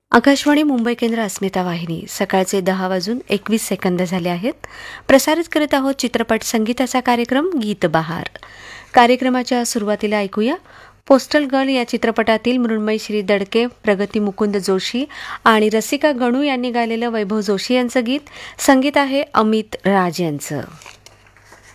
आकाशवाणी मुंबई केंद्र अस्मिता वाहिनी सकाळचे 10:21 झाले आहेत. प्रसारित करीत आहोत चित्रपट संगीताचा कार्यक्रम गीत बहार. कार्यक्रमाच्या सुरुवातीला ऐकूया पोस्टल गर्ल या चित्रपटातील मृण्मयी श्री दडके, प्रगती मुकुंद जोशी आणि रसिका गणू यांनी गायलेलं वैभव जोशी यांचं गीत. संगीत आहे अमित राज यांचं.